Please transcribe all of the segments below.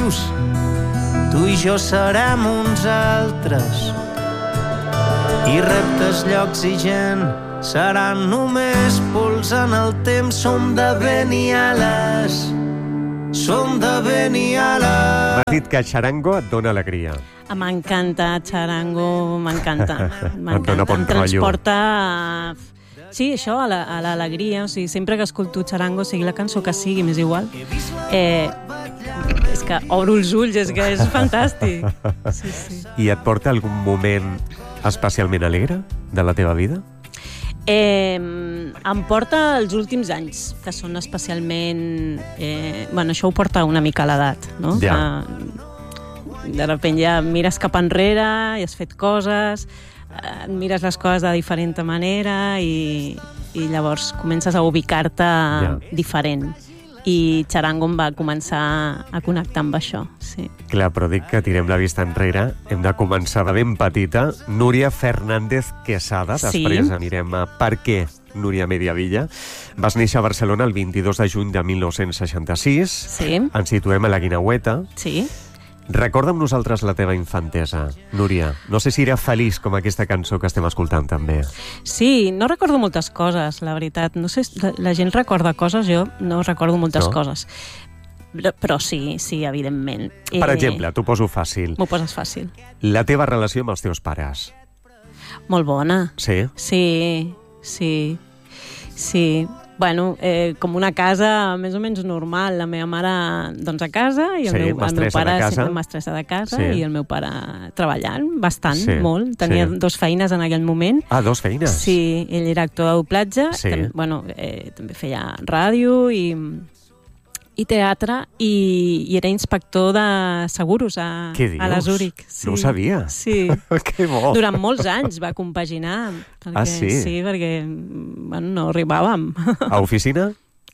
dius, tu i jo serem uns altres, i reptes, llocs i gent seran només pols en el temps. Som de vent i ales, som de vent i ales. M'has dit que xarango et dona alegria. M'encanta xarango, m'encanta. Et dona bon Em transporta sí, això, a l'alegria. O sigui, sempre que escolto xarango, sigui la cançó que sigui, m'és igual. És que obro els ulls, és que és fantàstic. Sí, sí. I et porta algun moment especialment alegre de la teva vida? Em porta els últims anys, que són especialment... Bueno, això ho porta una mica a l'edat, no? Ja. De sobte ja mires cap enrere i has fet coses, mires les coses de diferent manera i llavors comences a ubicar-te diferent. I xarango em va començar a connectar amb això, sí. Clar, però dic que tirem la vista enrere. Hem de començar de ben petita. Núria Fernández Quesada. Després anirem a per què Núria Mediavilla. Vas néixer a Barcelona el 22 de juny de 1966. Sí. Ens situem a la Guineueta. Sí. Recorda amb nosaltres la teva infantesa, Núria. No sé si era feliç com aquesta cançó que estem escoltant també. Sí, no recordo moltes coses, la veritat. No sé, la gent recorda coses, jo no recordo moltes coses. Però sí, evidentment. Per exemple, t'ho poso fàcil. M'ho poses fàcil. La teva relació amb els teus pares. Molt bona. Sí? Sí. Bueno, com una casa més o menys normal. La meva mare, doncs, a casa, i el meu pare mestressa de casa, i el meu pare treballant, bastant, molt. Tenia 2 feines en aquell moment. Ah, 2 feines? Sí, ell era actor de doblatge, també feia ràdio i teatre, i era inspector de seguros a la Zúrich. Sí. No ho sabia? Sí. Que bo. Durant molts anys va compaginar. Perquè, sí? Sí, perquè no arribàvem. A oficina?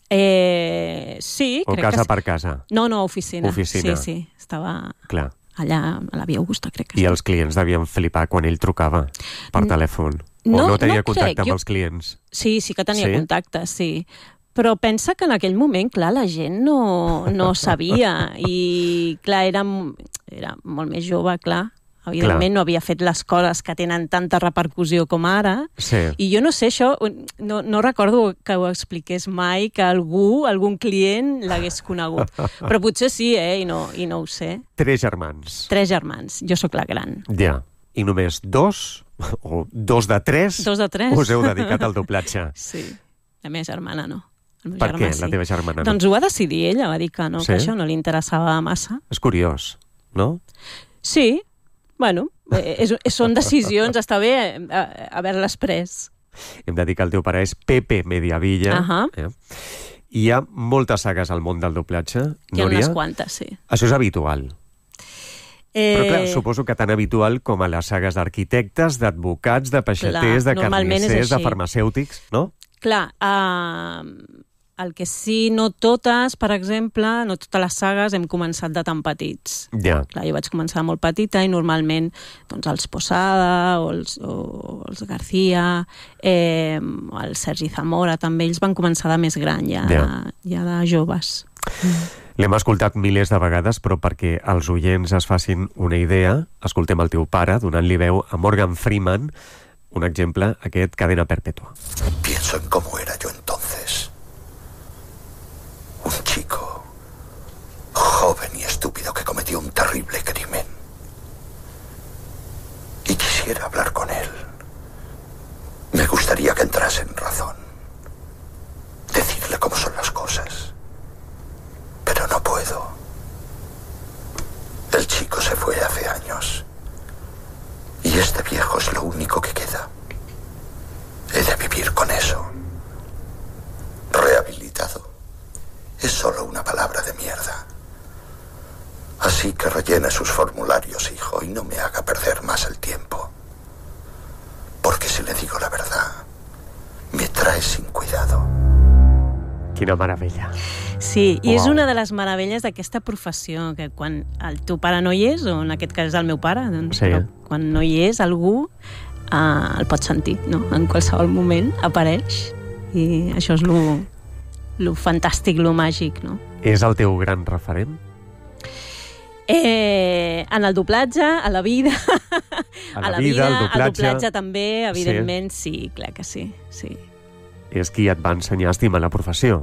Sí. O crec casa que... per casa? No, oficina. Oficina. Sí, estava... Clar. Allà a la Via Augusta, crec que sí. I els clients devien flipar quan ell trucava per telèfon? O no tenia contacte amb els clients? Sí que tenia contacte, sí. Però pensa que en aquell moment, clar, la gent no sabia. I, clar, era molt més jove, clar. Evidentment no havia fet les coses que tenen tanta repercussió com ara. Sí. I jo no sé, això, no recordo que ho expliqués mai, que algun client l'hagués conegut. Però potser sí, i no ho sé. 3 germans. 3 germans. Jo sóc la gran. Ja. I només 2, o 2 de 3, 2 de 3, us heu dedicat al doblatge. Sí. La meva germana no. Per què la teva germana no? Doncs ho va decidir ella, va dir que no, que això no li interessava massa. És curiós, no? Sí, bueno, són decisions, està bé haver-les pres. Hem de dir que el teu pare és Pepe Mediavilla. Hi ha moltes sagues al món del doblatge, Núria. Hi ha unes quantes, sí. Això és habitual. Però clar, suposo que tan habitual com a les sagues d'arquitectes, d'advocats, de peixaters, de carnissers, de farmacèutics, no? Clar, el que sí, no totes, per exemple, no totes les sagues hem començat de tan petits. Ja. Clar, jo vaig començar molt petita i normalment doncs, els Posada o els García, el Sergi Zamora també, ells van començar de més gran, ja de joves. L'hem escoltat milers de vegades, però perquè els oients es facin una idea, escoltem el teu pare donant-li veu a Morgan Freeman, un ejemplo, aquest Cadena Perpetua. Pienso en cómo era yo entonces. Un chico, joven y estúpido que cometió un terrible crimen. Y quisiera hablar con él. Me gustaría que entrase en razón. Decirle cómo son las cosas. Pero no puedo. El chico se fue hace años. Y este viejo es lo único que queda. He de vivir con eso. Rehabilitado. Es solo una palabra de mierda. Así que rellene sus formularios, hijo, y no me haga perder más el tiempo. Porque si le digo la verdad, me trae sin cuidado. Quina meravella. Sí, i és una de les meravelles d'aquesta professió, que quan el teu pare no hi és, o en aquest cas és el meu pare, doncs, però quan no hi és algú, el pots sentir, no? En qualsevol moment apareix, i això és lo fantàstic, lo màgic, no? És el teu gran referent? En el doblatge, a la vida... A la vida, al doblatge... Al doblatge també, evidentment, sí, clar que sí. És qui et va ensenyar a estimar la professió.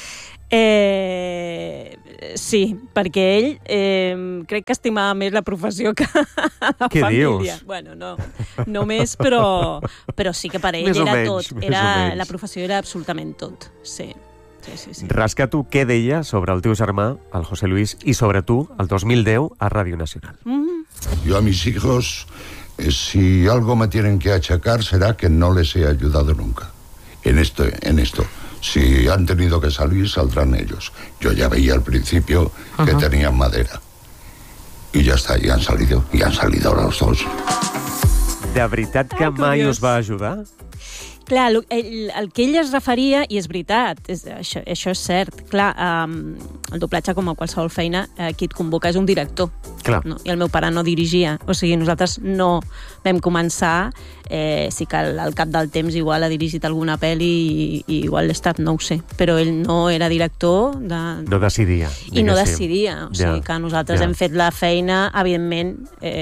Sí, perquè ell crec que estimava més la professió que la Què família. dius? Bueno, no només, però sí que per ell Més o era menys, tot. més o menys. La professió era absolutament tot, sí. Rasca tu què deia sobre el teu germà, el José Luis, i sobre tu, el 2010, a Ràdio Nacional. Yo a mis hijos, si algo me tienen que achacar, será que no les he ayudado nunca. En esto. Si han tenido que salir, saldrán ellos. Yo ya veía al principio que tenían madera. Y ya está, y han salido los dos. De veritat que mai us va ajudar? Clar, el que ell es referia, i és veritat, això és cert, clar, el doblatge, com a qualsevol feina, qui et convoca és un director. Clar. No? I el meu pare no dirigia. O sigui, nosaltres no vam començar, sí que al cap del temps igual ha dirigit alguna pel·li i igual l'he estat, no ho sé, però ell no era director de... No decidia. I no decidia. O sigui, que nosaltres hem fet la feina, evidentment...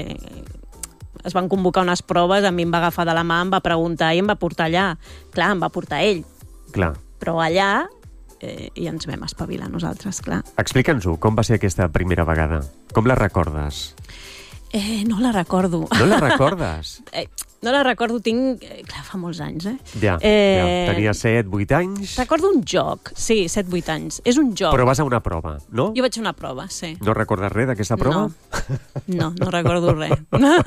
es van convocar unes proves, a mi em va agafar de la mà, em va preguntar i em va portar allà. Clar, em va portar ell. Clar. Però allà i ens vam espavilar nosaltres, clar. Explica'ns-ho, com va ser aquesta primera vegada? Com la recordes? No la recordo. No la recordes? No la recordo, tinc... Clar, fa molts anys, Ja. Tenia 7, 8 anys... Recordo un joc, sí, 7, 8 anys. És un joc. Però vas a una prova, no? Jo vaig a una prova, sí. No recordes res d'aquesta prova? No recordo res.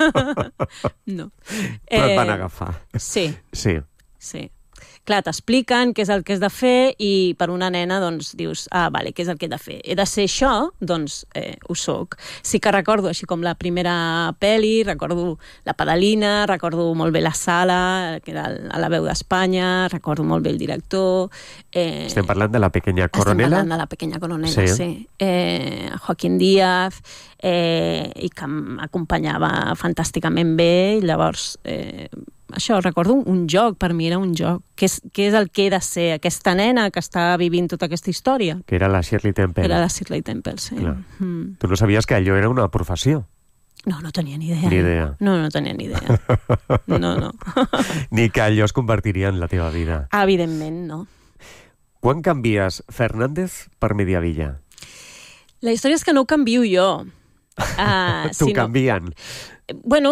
No. Però et van agafar. Sí. Sí. Clar, t'expliquen què és el que has de fer i per una nena, doncs, dius, vale, què és el que he de fer? He de ser això? Doncs ho soc. Sí que recordo, així com la primera pel·li, recordo la pedalina, recordo molt bé la sala, que era a la Veu d'Espanya, recordo molt bé el director... Estem parlant de La Pequeña Coronela? Estem parlant de La Pequeña Coronela, sí. Joaquín Díaz, i que m'acompanyava fantàsticament bé, i llavors... Això, recordo un joc, per mi era un joc. Què és el que he de ser? Aquesta nena que està vivint tota aquesta història? Que era la Shirley Temple. Era la Shirley Temple, sí. Tu no sabies que allò era una professió? No tenia ni idea. Ni idea. No tenia ni idea. No. Ni que allò es convertiria en la teva vida. Evidentment, no. Quan canvies Fernández per Mediavilla? La història és que no ho canvio jo. T'ho canvien. Bueno,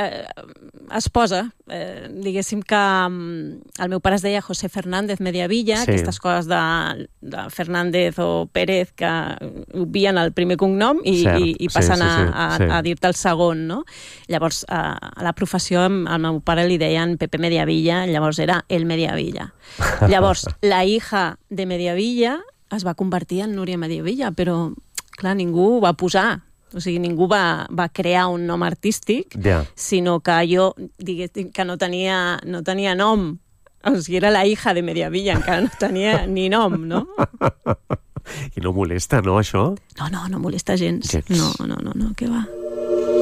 es posa. Diguéssim que el meu pare es deia José Fernández Mediavilla, aquestes coses de Fernández o Pérez que obvien el primer cognom i passen a dir-te el segon, no? Llavors, a la professió, al meu pare li deien Pepe Mediavilla, llavors era el Mediavilla. Llavors, la hija de Mediavilla es va convertir en Núria Mediavilla, però, clar, ningú ho va posar. O sigui, ningú va crear un nom artístic, sinó que jo, diguéssim, que no tenia nom. O sigui, era la hija de Mediavilla, encara no tenia ni nom, no? I no molesta, no, això? No molesta gens. No, què va.